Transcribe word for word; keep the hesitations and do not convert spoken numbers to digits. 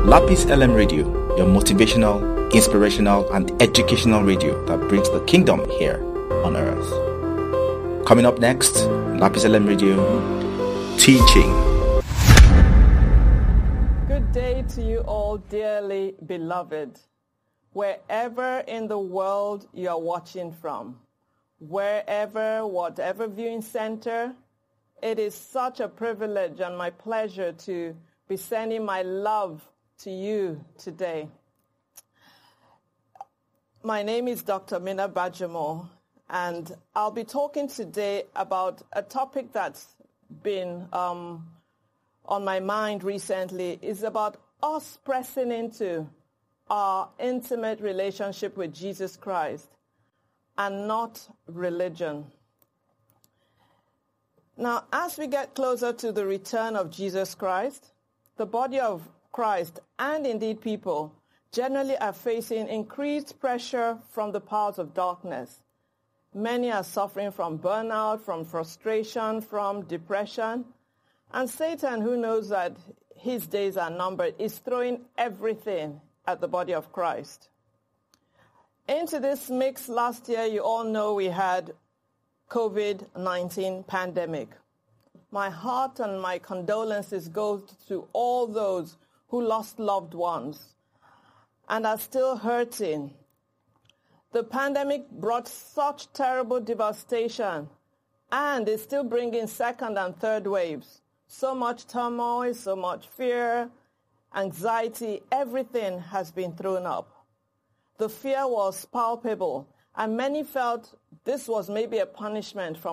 Lapis L M Radio, your motivational, inspirational, and educational radio that brings the kingdom here on earth. Coming up next, Lapis L M Radio, teaching. Good day to you all, dearly beloved. Wherever in the world you are watching from, wherever, whatever viewing center, it is such a privilege and my pleasure to be sending my love to you today. My name is Doctor Mina Bajamo, and I'll be talking today about a topic that's been um, on my mind recently. Is about us pressing into our intimate relationship with Jesus Christ and not religion. Now, as we get closer to the return of Jesus Christ, the body of Christ and indeed people generally are facing increased pressure from the powers of darkness. Many are suffering from burnout, from frustration, from depression. And Satan, who knows that his days are numbered, is throwing everything at the body of Christ. Into this mix last year, you all know we had covid nineteen pandemic. My heart and my condolences go to all those who lost loved ones and are still hurting. The pandemic brought such terrible devastation and is still bringing second and third waves. So much turmoil, so much fear, anxiety, everything has been thrown up. The fear was palpable, and many felt this was maybe a punishment from